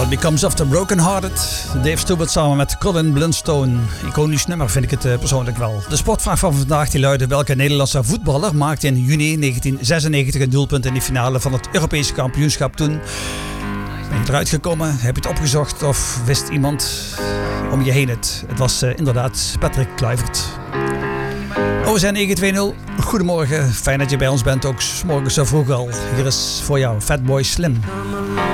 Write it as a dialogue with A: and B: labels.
A: What Becomes of the Broken Hearted. Dave Stewart samen met Colin Blunstone. Iconisch nummer vind ik het persoonlijk wel. De sportvraag van vandaag die luidde: welke Nederlandse voetballer maakte in juni 1996 een doelpunt in de finale van het Europese kampioenschap toen? Ben je eruit gekomen? Heb je het opgezocht of wist iemand om je heen het? Het was inderdaad Patrick Kluivert. OSN 920, goedemorgen. Fijn dat je bij ons bent, ook 's morgens zo vroeg al. Hier is voor jou Fatboy Slim.